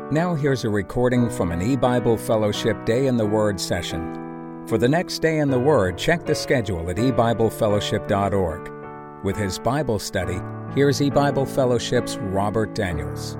Now here's a recording from an eBible Fellowship Day in the Word session. For the next Day in the Word, check the schedule at ebiblefellowship.org. With his Bible study, here's eBible Fellowship's Robert Daniels.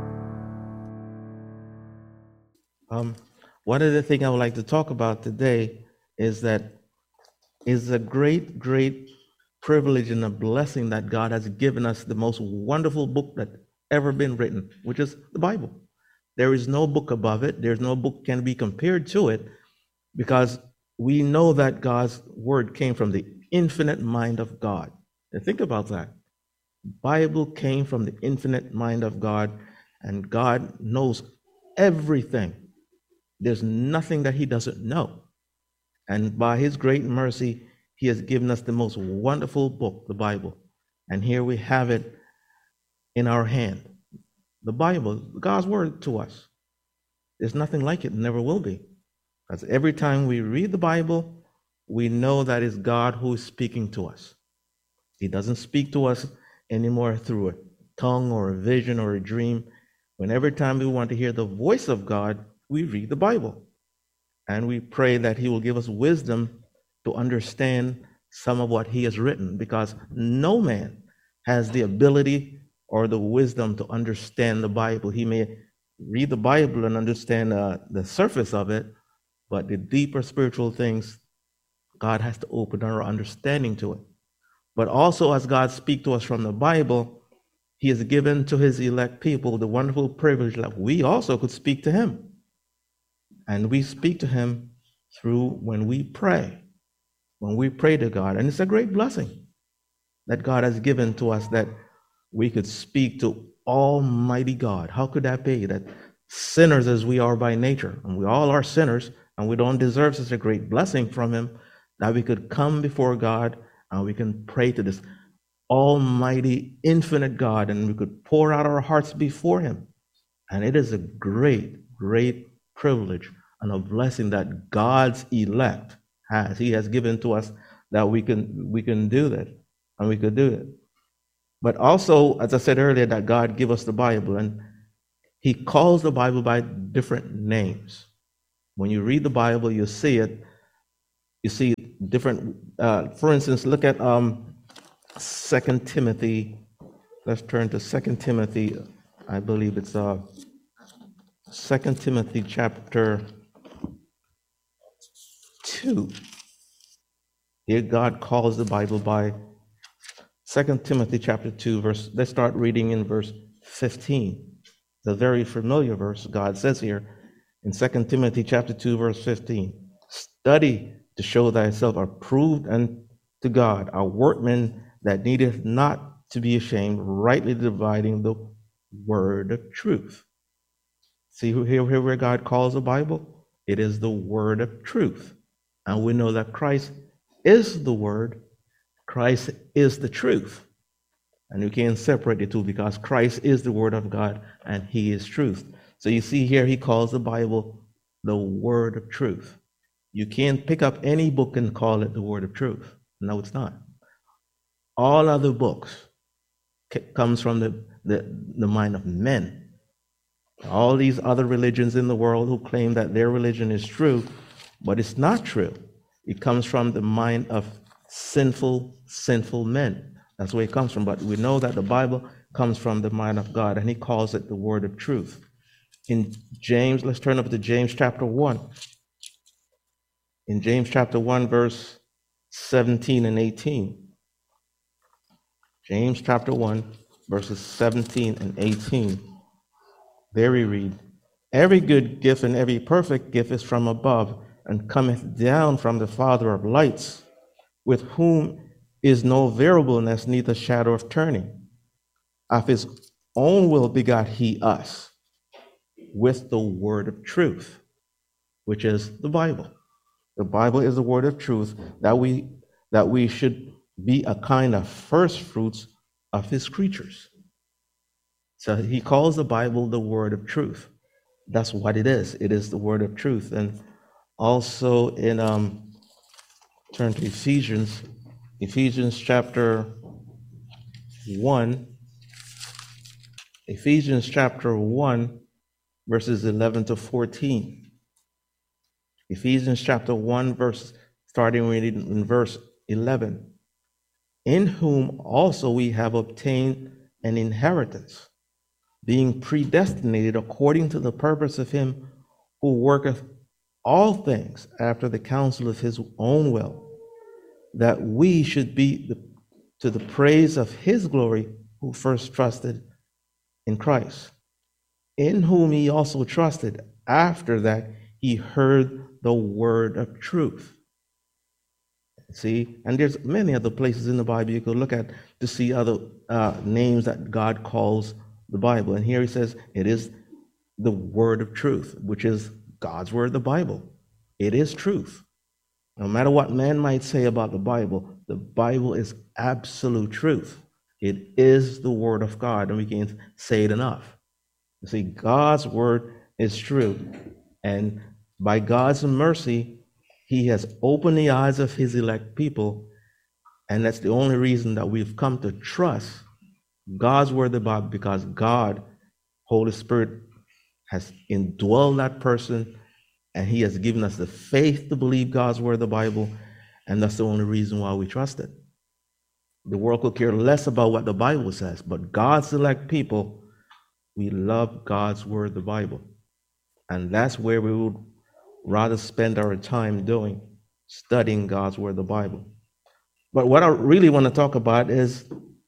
One of the things I would like to talk about today is that it's a great privilege and a blessing that God has given us the most wonderful book that ever been written, which is the Bible. There is no book above it. There's no book can be compared to it, because we know that God's word came from the infinite mind of God. And think about that. The Bible came from the infinite mind of God, and God knows everything. There's nothing that he doesn't know. And by his great mercy, he has given us the most wonderful book, the Bible. And here we have it in our hand. The Bible, God's word to us. There's nothing like it, never will be. Because every time we read the Bible, we know that it's God who is speaking to us. He doesn't speak to us anymore through a tongue or a vision or a dream. When every time we want to hear the voice of God, we read the Bible. And we pray that he will give us wisdom to understand some of what he has written, because no man has the ability or the wisdom to understand the Bible. He may read the Bible and understand the surface of it, but the deeper spiritual things, God has to open our understanding to it. But also, as God speaks to us from the Bible, he has given to his elect people the wonderful privilege that we also could speak to him. And we speak to him through when we pray to God. And it's a great blessing that God has given to us, that we could speak to Almighty God. How could that be? That sinners as we are by nature, and we all are sinners, and we don't deserve such a great blessing from him, that we could come before God and we can pray to this Almighty, infinite God, and we could pour out our hearts before him. And it is a great privilege and a blessing that God's elect has. He has given to us that we can do that, and we could do it. But also, as I said earlier, that God give us the Bible, and he calls the Bible by different names. When you read the Bible, you see it. You see different. For instance, look at 2 Timothy. Let's turn to 2 Timothy. I believe it's 2 Timothy chapter 2. Here God calls the Bible by 2 Timothy chapter 2, verse. Let's start reading in verse 15. The very familiar verse. God says here in 2 Timothy chapter 2, verse 15, study to show thyself approved unto God, a workman that needeth not to be ashamed, rightly dividing the word of truth. See here where God calls the Bible? It is the word of truth. And we know that Christ is the word. Christ is the truth. And you can't separate the two, because Christ is the word of God and he is truth. So you see here he calls the Bible the word of truth. You can't pick up any book and call it the word of truth. No, it's not. All other books comes from the mind of men. All these other religions in the world who claim that their religion is true, but it's not true. It comes from the mind of sinful men. That's where it comes from. But we know that the Bible comes from the mind of God, and he calls it the word of truth. In James, let's turn up to James chapter 1. In James chapter 1, verse 17 and 18. James chapter 1, verses 17 and 18. There we read, every good gift and every perfect gift is from above, and cometh down from the Father of lights, with whom is no variableness, neither shadow of turning. Of his own will begot he us with the word of truth, which is the Bible. The Bible is the word of truth, that we should be a kind of first fruits of his creatures. So he calls the Bible the word of truth. That's what it is. It is the word of truth. And also in turn to Ephesians chapter 1. Ephesians chapter 1, verses 11 to 14. Ephesians chapter 1, starting reading in verse 11. In whom also we have obtained an inheritance, being predestinated according to the purpose of him who worketh all things after the counsel of his own will, that we should be to the praise of his glory, who first trusted in Christ, in whom he also trusted after that he heard the word of truth. See, and there's many other places in the Bible you could look at to see other names that God calls the Bible. And here he says it is the word of truth, which is God's word, the Bible. It is truth. No matter what man might say about the Bible is absolute truth. It is the word of God, and we can't say it enough. You see, God's word is true. And by God's mercy, he has opened the eyes of his elect people, and that's the only reason that we've come to trust God's word, the Bible, because God, Holy Spirit, has indwelled that person, and he has given us the faith to believe God's word, the Bible, and that's the only reason why we trust it. The world could care less about what the Bible says, but God's elect people, we love God's word, the Bible. And that's where we would rather spend our time doing, studying God's word, the Bible. But what I really want to talk about is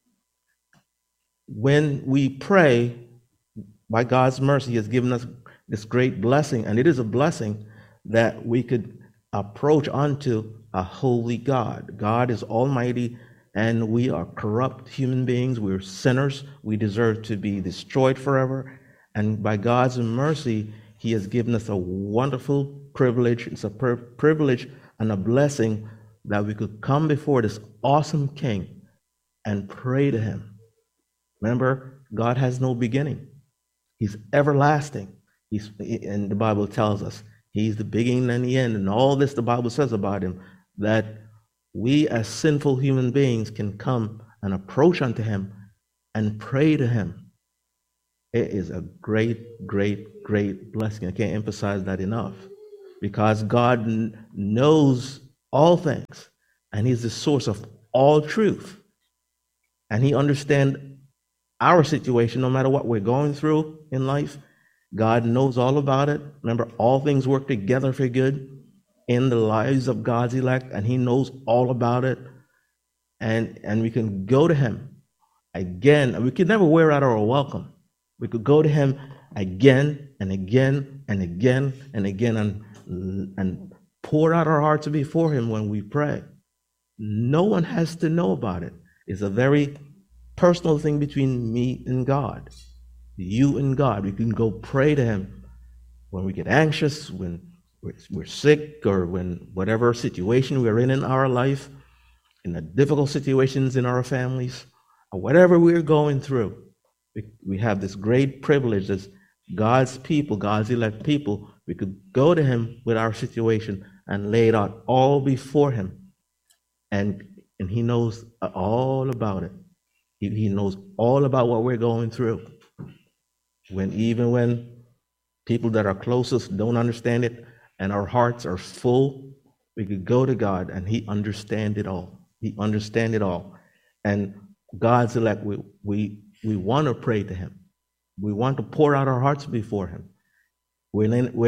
when we pray, by God's mercy, he has given us this great blessing, and it is a blessing that we could approach unto a holy God. God is almighty, and we are corrupt human beings. We're sinners. We deserve to be destroyed forever. And by God's mercy, he has given us a wonderful privilege. It's a privilege and a blessing that we could come before this awesome King and pray to him. Remember, God has no beginning. He's everlasting. And the Bible tells us he's the beginning and the end. And all this the Bible says about him, that we as sinful human beings can come and approach unto him and pray to him. It is a great, great, great blessing. I can't emphasize that enough, because God knows all things, and he's the source of all truth. And he understands our situation, no matter what we're going through in life. God knows all about it. Remember, all things work together for good in the lives of God's elect, and he knows all about it. And we can go to him again, and we can never wear out our welcome. We could go to him again and again and again and again and pour out our hearts before him when we pray. No one has to know about it. It's a very personal thing between me and God, you and God. We can go pray to him when we get anxious, when we're sick, or when whatever situation we're in our life, in the difficult situations in our families, or whatever we're going through. We have this great privilege as God's people, God's elect people. We could go to him with our situation and lay it out all before him. And he knows all about it. He knows all about what we're going through. Even when people that are closest don't understand it and our hearts are full, we could go to God and he understands it all. He understands it all. And God's elect, we want to pray to him. We want to pour out our hearts before him. We're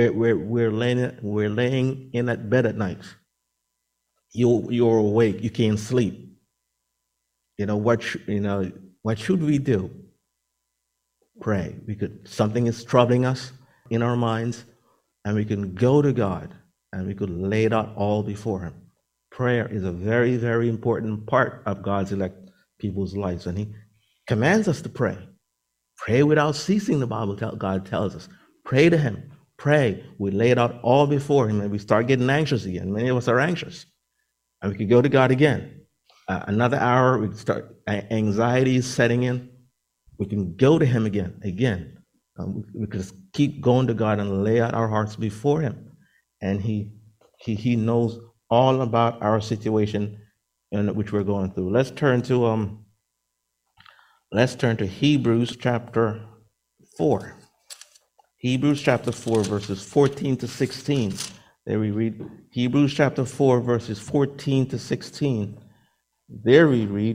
laying in that bed at night. You're awake. You can't sleep. What should we do? Pray. Something is troubling us in our minds, and we can go to God and we could lay it out all before him. Prayer is a very, very important part of God's elect people's lives, and he commands us to pray. Pray without ceasing, the Bible God tells us. Pray to him. Pray. We lay it out all before him, and we start getting anxious again. Many of us are anxious. And we could go to God again. Another hour, we can start, anxiety is setting in. We can go to him again. We could just keep going to God and lay out our hearts before him. And he knows all about our situation in which we're going through. Let's turn to Hebrews chapter 4. Hebrews chapter 4, verses 14 to 16. There we read Hebrews chapter 4, verses 14 to 16. There we read,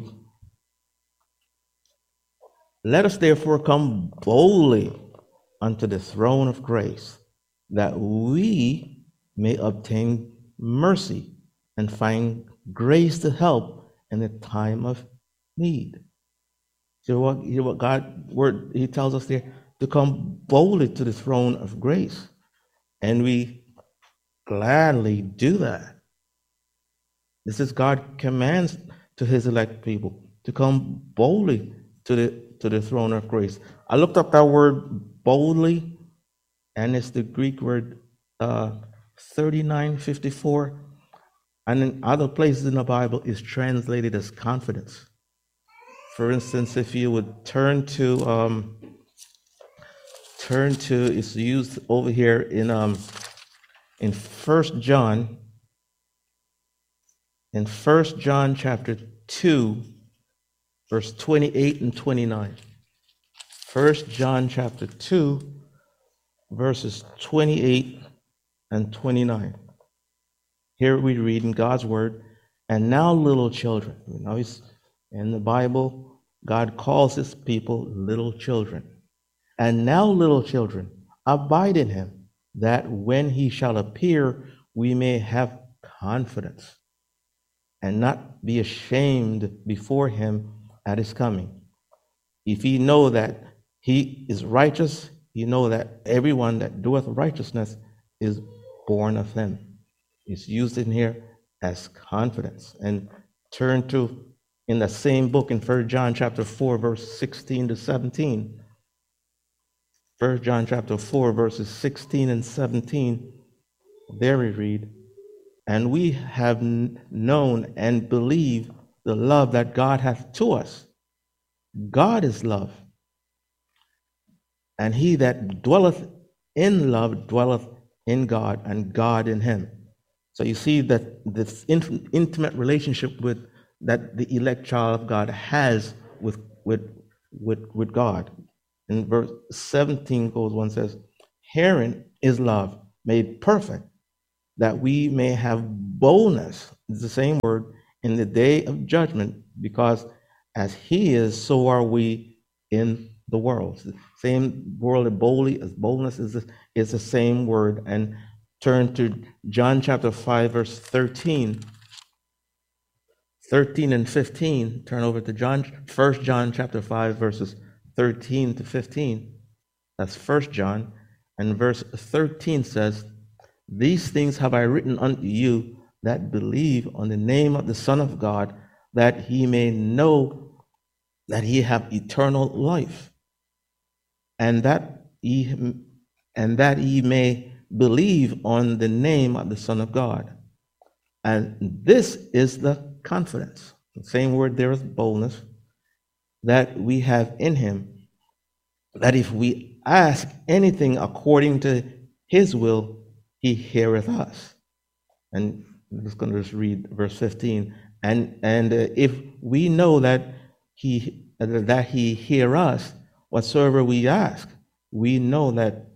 let us therefore come boldly unto the throne of grace, that we may obtain mercy and find grace to help in the time of need. Hear what God word He tells us there, to come boldly to the throne of grace, and we gladly do that. This is God commands to His elect people to come boldly to the throne of grace. I looked up that word boldly, and it's the Greek word 3954, and in other places in the Bible is translated as confidence. For instance, if you would turn to it's used over here in 1 John, in 1 John chapter 2, verse 28 and 29. 1 John chapter 2, verses 28 and 29. Here we read in God's word, and now little children. You know, in the Bible, God calls His people little children. And now, little children, abide in Him, that when He shall appear, we may have confidence and not be ashamed before Him at His coming. If ye know that He is righteous, ye know that everyone that doeth righteousness is born of Him. It's used in here as confidence. And turn to, in the same book, in 1 John chapter 4, verse 16 to 17. 1 John chapter 4, verses 16 and 17, there we read, and we have known and believed the love that God hath to us. God is love. And he that dwelleth in love dwelleth in God, and God in him. So you see that this intimate relationship that the elect child of God has with God. In verse 17 goes one says, herein is love made perfect, that we may have boldness, it's the same word, in the day of judgment, because as He is, so are we in the world. The same word, boldly, as boldness is the same word. And turn to John chapter 5, verse 13 and 15. Turn over to 1 John chapter 5, verses 13 to 15. That's 1 John. And verse 13 says, these things have I written unto you that believe on the name of the Son of God, that he may know that he have eternal life, and that ye may believe on the name of the Son of God. And this is the confidence, the same word there is boldness, that we have in him, that if we ask anything according to his will, he heareth us. And I'm just going to just read verse 15. And if we know that he hear us, whatsoever we ask, we know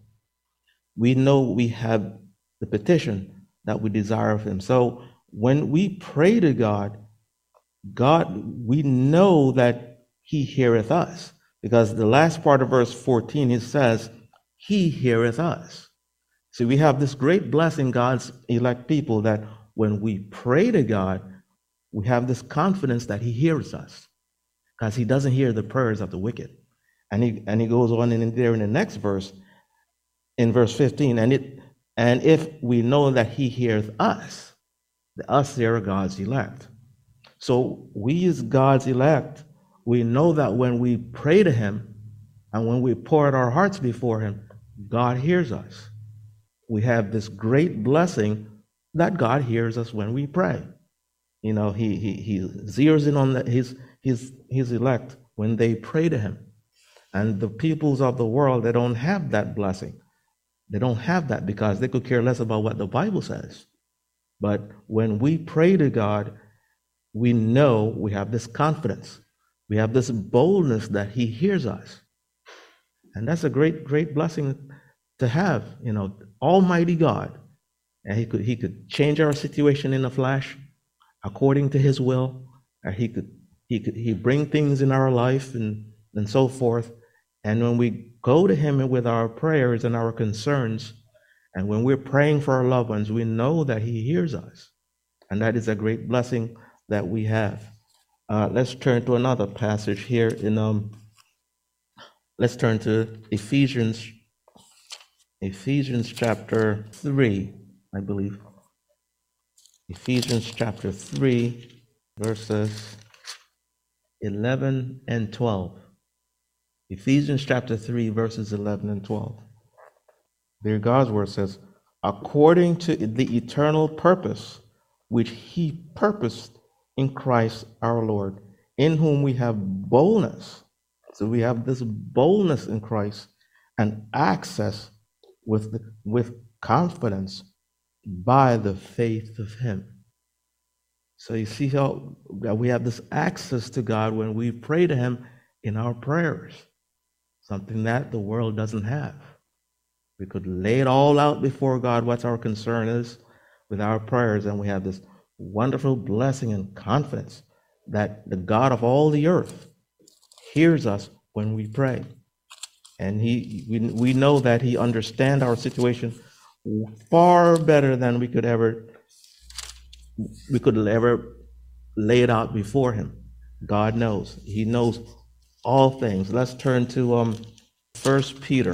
we have the petition that we desire of him. So when we pray to God, we know that he heareth us, because the last part of verse 14, it says, he heareth us. So we have this great blessing, God's elect people, that when we pray to God, we have this confidence that he hears us, because he doesn't hear the prayers of the wicked. And he goes on in there in the next verse, in verse 15, and if we know that he hears us, the us there are God's elect. So we as God's elect, we know that when we pray to him and when we pour out our hearts before him, God hears us. We have this great blessing that God hears us when we pray. You know, he zeroes in on his elect when they pray to him. And the peoples of the world, they don't have that blessing. They don't have that because they could care less about what the Bible says. But when we pray to God, we know we have this confidence. We have this boldness that he hears us. And that's a great, great blessing to have, Almighty God. And he could change our situation in a flash according to his will. Or he bring things in our life and so forth. And when we go to him with our prayers and our concerns, and when we're praying for our loved ones, we know that he hears us. And that is a great blessing that we have. Let's turn to another passage here let's turn to Ephesians chapter 3, I believe. Ephesians chapter 3, verses 11 and 12. Ephesians chapter 3, verses 11 and 12. There God's word says, according to the eternal purpose which he purposed in Christ our Lord, in whom we have boldness. So we have this boldness in Christ and access with confidence by the faith of him. So you see how we have this access to God when we pray to him in our prayers, something that the world doesn't have. We could lay it all out before God, what our concern is with our prayers, and we have this wonderful blessing and confidence that the God of all the earth hears us when we pray. And we know that he understands our situation far better than we could ever lay it out before him. God knows. He knows all things. Let's turn to 1 Peter.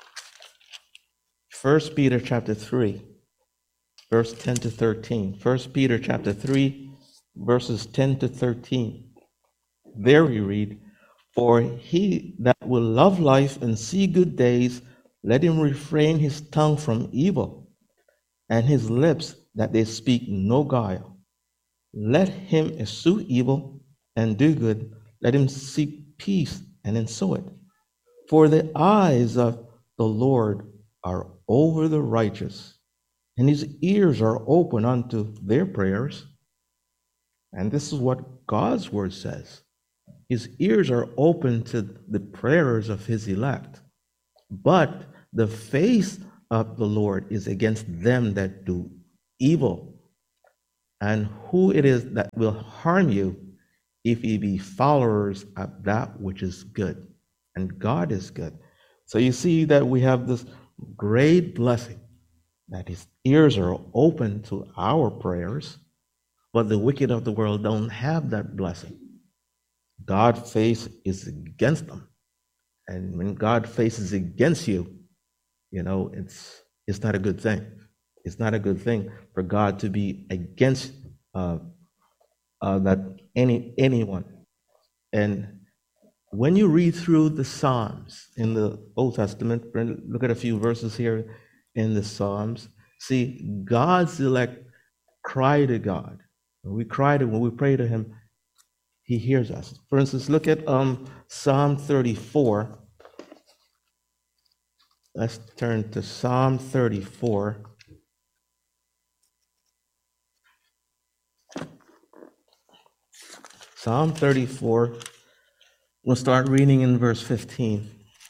1 Peter chapter 3, verse 10 to 13. 1 Peter chapter 3, verses 10 to 13. There we read, for he that will love life and see good days, let him refrain his tongue from evil, and his lips that they speak no guile. Let him eschew evil and do good. Let him seek peace and ensue it. For the eyes of the Lord are over the righteous, and his ears are open unto their prayers. And this is what God's word says. His ears are open to the prayers of his elect. But the face of the Lord is against them that do evil. And who it is that will harm you if ye be followers of that which is good? And God is good. So you see that we have this great blessing, that his ears are open to our prayers, but the wicked of the world don't have that blessing. God's face is against them. And when God's face is against you, it's not a good thing. It's not a good thing for God to be against anyone. And when you read through the Psalms in the Old Testament, look at a few verses here in the Psalms. See, God's elect cry to God. When we pray to him, he hears us. For instance, look at Psalm 34. Let's turn to Psalm 34. Psalm 34. We'll start reading in verse 15.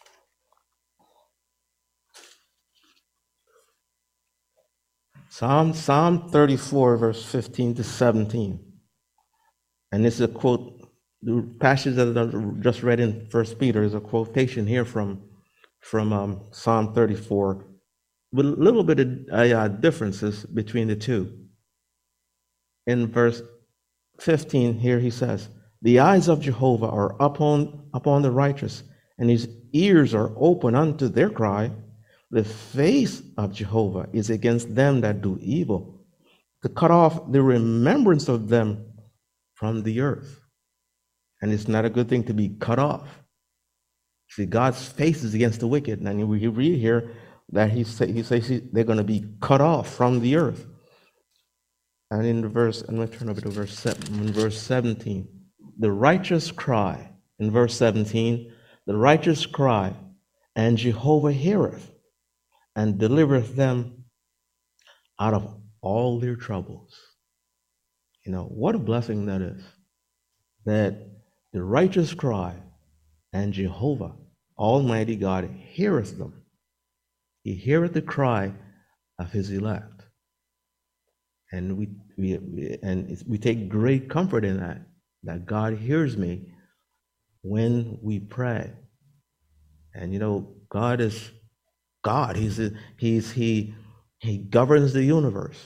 Psalm 34, verse 15 to 17. And this is a quote, the passage that I just read in 1 Peter is a quotation here from Psalm 34, with a little bit of differences between the two. In verse 15 here he says, the eyes of Jehovah are upon the righteous, and his ears are open unto their cry. The face of Jehovah is against them that do evil, to cut off the remembrance of them from the earth. And it's not a good thing to be cut off. See, God's face is against the wicked. And we read here that he says they're going to be cut off from the earth. And in the verse, I'm going to turn over to verse 17. The righteous cry, in verse 17, the righteous cry, and Jehovah heareth, and delivereth them out of all their troubles. What a blessing that is. That the righteous cry, and Jehovah, Almighty God, heareth them. He heareth the cry of his elect. And we take great comfort in that God hears me when we pray. And God is God. He governs the universe.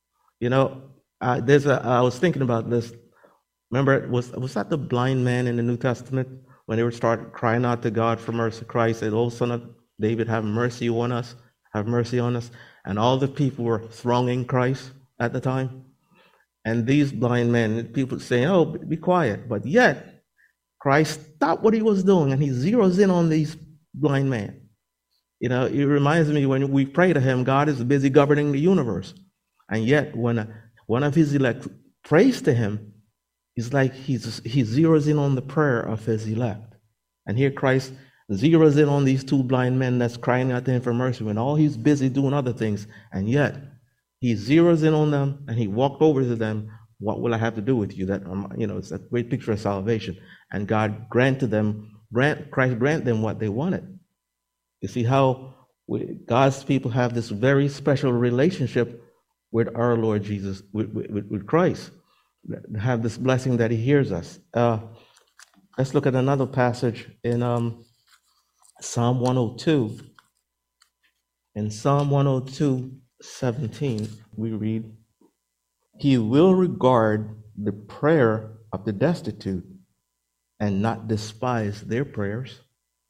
I was thinking about this. Remember, was that the blind man in the New Testament when they were started crying out to God for mercy? Christ said, "Oh, Son of David, have mercy on us, have mercy on us." And all the people were thronging Christ at the time. And these blind men, people saying, "Oh, be quiet." But yet, Christ stopped what he was doing and he zeroes in on these blind men. It reminds me when we pray to him, God is busy governing the universe. And yet, when one of his elect prays to him, it's like he zeroes in on the prayer of his elect. And here Christ zeroes in on these two blind men that's crying out to him for mercy when all he's busy doing other things. And yet, he zeroes in on them and he walked over to them. What will I have to do with you? That it's a great picture of salvation. And God Christ granted them what they wanted. You see how God's people have this very special relationship with our Lord Jesus, with Christ. Have this blessing that he hears us. Let's look at another passage in Psalm 102. In Psalm 102:17, we read, "He will regard the prayer of the destitute and not despise their prayers."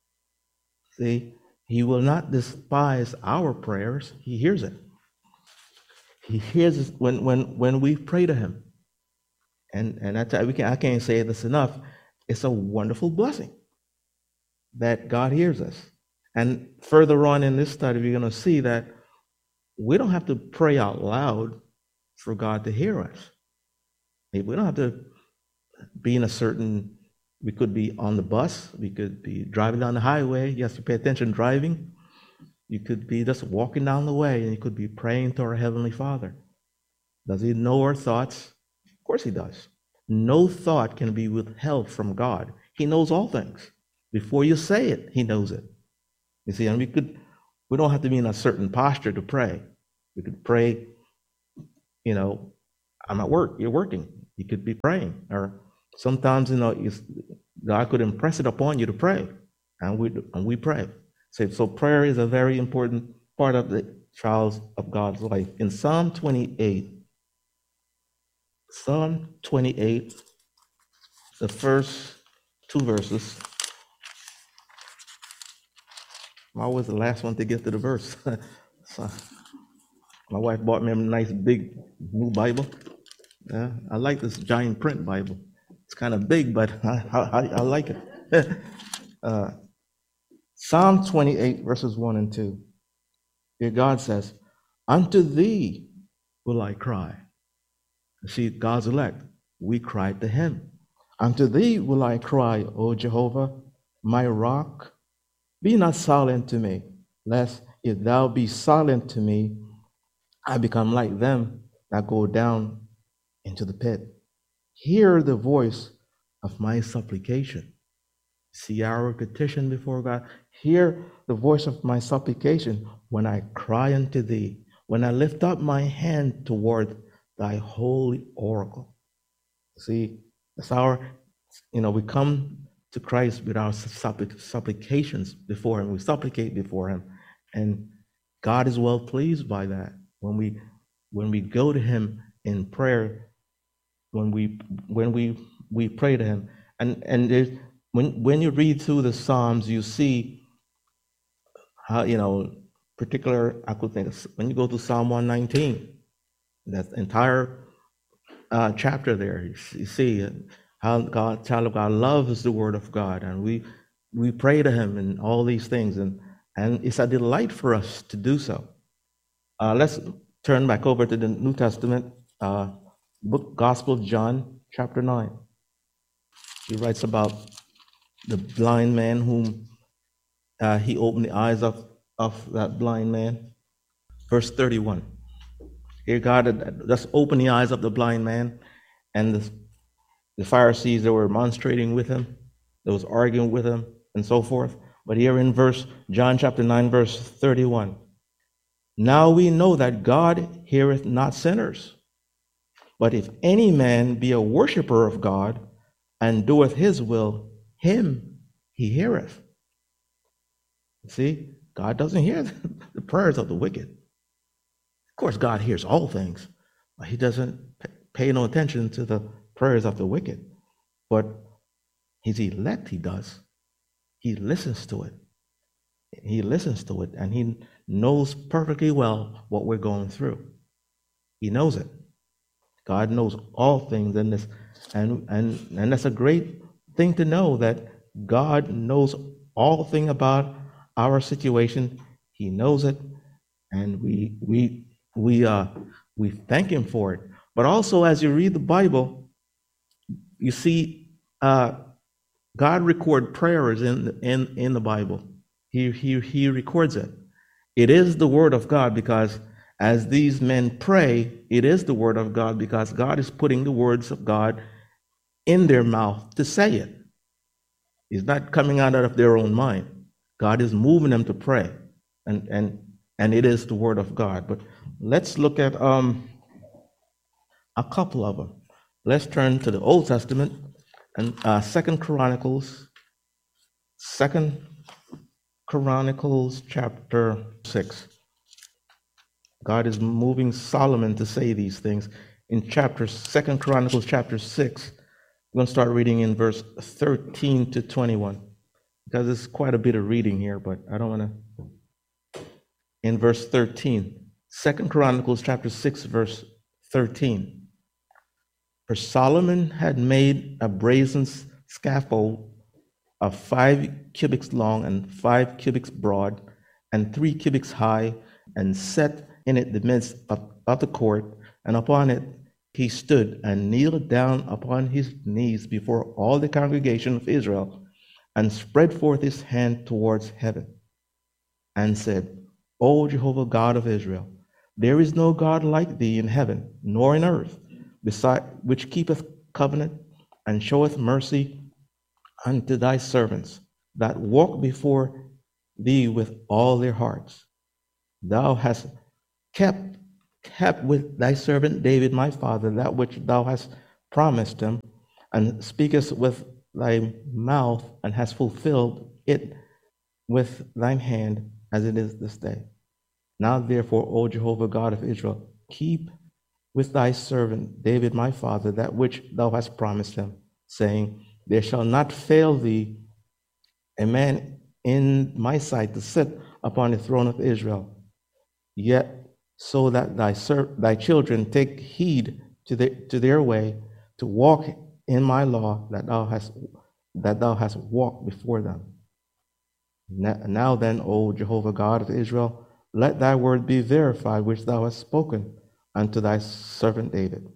See, he will not despise our prayers. He hears it. He hears it when we pray to him. And I can't say this enough. It's a wonderful blessing that God hears us. And further on in this study, we're going to see that we don't have to pray out loud for God to hear us. We don't have to be in we could be on the bus. We could be driving down the highway. Yes, you pay attention driving. You could be just walking down the way and you could be praying to our Heavenly Father. Does he know our thoughts? Of course he does. No thought can be withheld from God. He knows all things. Before you say it, he knows it. You see, and we don't have to be in a certain posture to pray. We could pray, I'm at work, you're working. You could be praying. Or sometimes, God could impress it upon you to pray. And we pray. So prayer is a very important part of the child of God's life. In Psalm 28, the first two verses. I'm always the last one to get to the verse. So, my wife bought me a nice big new Bible. Yeah, I like this giant print Bible. It's kind of big, but I like it. Psalm 28, verses 1 and 2. Here God says, "Unto thee will I cry." See, God's elect, we cry to him. "Unto thee will I cry, O Jehovah, my rock. Be not silent to me, lest if thou be silent to me, I become like them that go down into the pit. Hear the voice of my supplication." See our petition before God. Hear the voice of my supplication when I cry unto thee, when I lift up my hand toward thy holy oracle. See, that's we come to Christ with our supplications before him. We supplicate before him. And God is well pleased by that. When we go to him in prayer, when we pray to him. And there's, when you read through the Psalms, you see how, I could think of, when you go to Psalm 119, that entire chapter there, you see how child of God loves the word of God, and we pray to him and all these things, and it's a delight for us to do so. Let's turn back over to the New Testament, Gospel of John, chapter 9. He writes about the blind man whom he opened the eyes of that blind man. Verse 31. Here God had just opened the eyes of the blind man, and the Pharisees that were remonstrating with him, that was arguing with him, and so forth. But here in John chapter 9, verse 31, Now we know that God heareth not sinners. But if any man be a worshipper of God, and doeth his will, him he heareth. See, God doesn't hear the prayers of the wicked. Of course, God hears all things, but he doesn't pay no attention to the prayers of the wicked. But his elect, he does. He listens to it. He listens to it, and he knows perfectly well what we're going through. He knows it. God knows all things in this, and that's a great thing to know, that God knows all things about our situation. He knows it, and we thank him for it. But also, as you read the Bible, you see God record prayers in the Bible. He records it. It is the word of God, because as these men pray, it is the word of God, because God is putting the words of God in their mouth to say it. It's not coming out of their own mind. God is moving them to pray, and it is the word of God. But let's look at a couple of them. Let's turn to the Old Testament and 2 Chronicles chapter 6. God is moving Solomon to say these things. In 2 Chronicles chapter 6, we're going to start reading in verse 13 to 21, because there's quite a bit of reading here, but I don't want to. In verse 13, 2 Chronicles chapter 6, verse 13. For Solomon had made a brazen scaffold of 5 cubits long and 5 cubits broad and 3 cubits high, and set in it the midst of the court, and upon it he stood and kneeled down upon his knees before all the congregation of Israel, and spread forth his hand towards heaven, and said, O Jehovah God of Israel, there is no God like thee in heaven, nor in earth, beside which keepeth covenant, and showeth mercy unto thy servants, that walk before thee with all their hearts. Thou hast kept with thy servant David my father that which thou hast promised him, and speakest with thy mouth, and hast fulfilled it with thine hand, as it is this day. Now therefore, O Jehovah God of Israel, keep with thy servant David my father that which thou hast promised him, saying, there shall not fail thee a man in my sight to sit upon the throne of Israel, yet so that thy children take heed to their way, to walk in my law that thou hast walked before them. Now then, O Jehovah God of Israel, let thy word be verified which thou hast spoken unto thy servant David.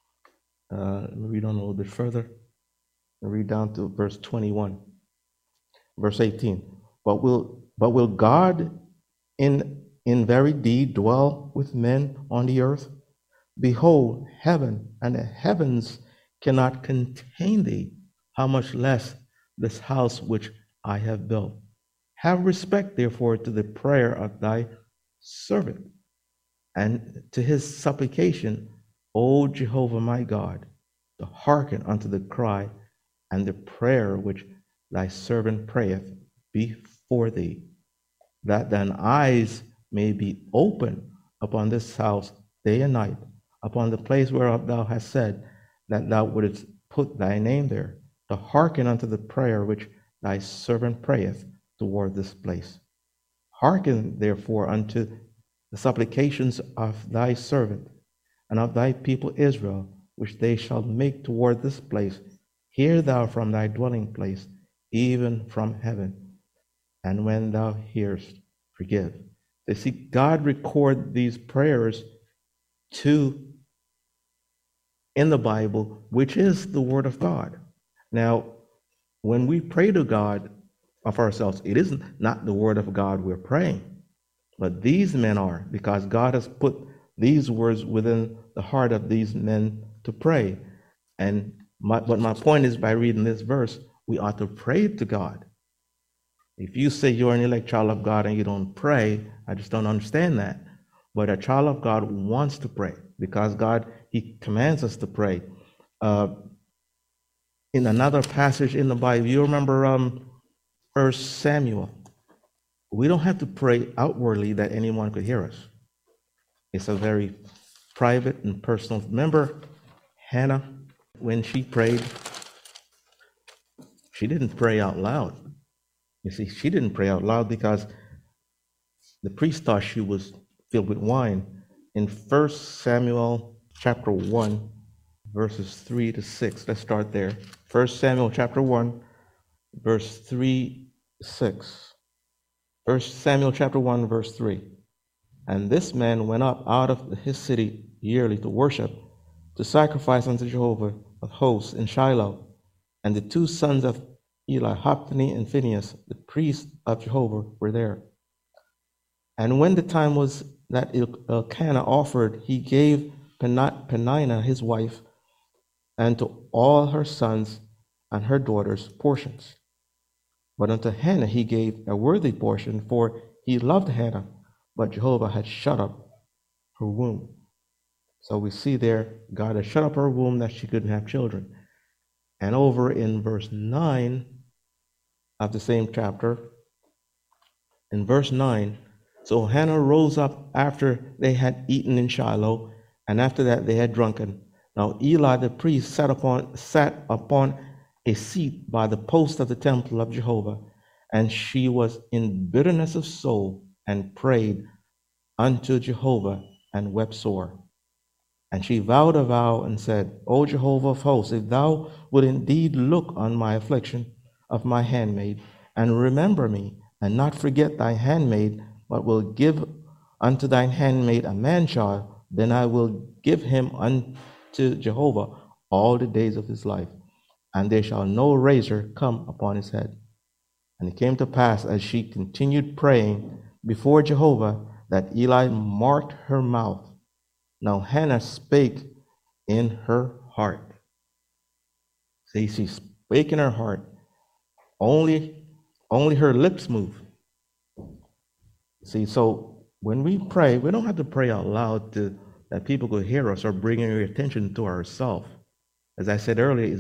Let me read on a little bit further. I'll read down to verse 21. Verse 18. But will God in very deed dwell with men on the earth? Behold, heaven and the heavens cannot contain thee, how much less this house which I have built. Have respect, therefore, to the prayer of thy servant, and to his supplication, O Jehovah my God, to hearken unto the cry and the prayer which thy servant prayeth before thee, that thine eyes may be open upon this house day and night, upon the place whereof thou hast said that thou wouldest put thy name there, to hearken unto the prayer which thy servant prayeth toward this place. Hearken therefore unto the supplications of thy servant and of thy people Israel, which they shall make toward this place. Hear thou from thy dwelling place, even from heaven, and when thou hearest, forgive. They see God record these prayers in the Bible, which is the word of God. Now, when we pray to God of ourselves, it isn't not the word of God we're praying, but these men are, because God has put these words within the heart of these men to pray. And my point is, by reading this verse, we ought to pray to God. If you say you're an elect child of God and you don't pray, I just don't understand that. But a child of God wants to pray because God, He commands us to pray. In another passage in the Bible, you remember 1 Samuel. We don't have to pray outwardly that anyone could hear us. It's a very private and personal. Remember Hannah, when she prayed, she didn't pray out loud. You see, she didn't pray out loud because the priest thought she was filled with wine. In 1 Samuel chapter 1, verses 3 to 6, let's start there. 1 Samuel chapter 1, verse 3 to 6. 1 Samuel chapter 1, verse 3. And this man went up out of his city yearly to worship, to sacrifice unto Jehovah of hosts in Shiloh. And the two sons of Eli, Hophni and Phinehas, the priests of Jehovah, were there. And when the time was that Elkanah offered, he gave Peninnah his wife, and to all her sons and her daughters portions. But unto Hannah he gave a worthy portion, for he loved Hannah, but Jehovah had shut up her womb. So we see there, God had shut up her womb that she couldn't have children. And over in verse 9 of the same chapter, in verse 9, so Hannah rose up after they had eaten in Shiloh, and after that they had drunken. Now Eli the priest sat upon a seat by the post of the temple of Jehovah, and she was in bitterness of soul, and prayed unto Jehovah, and wept sore. And she vowed a vow, and said, O Jehovah of hosts, if thou wilt indeed look on my affliction of my handmaid, and remember me, and not forget thy handmaid, but will give unto thine handmaid a man-child, then I will give him unto Jehovah all the days of his life, and there shall no razor come upon his head. And it came to pass, as she continued praying before Jehovah, that Eli marked her mouth. Now Hannah spake in her heart. See, she spake in her heart. Only her lips move. See, so when we pray, we don't have to pray out loud that people could hear us or bring your attention to ourselves. As I said earlier,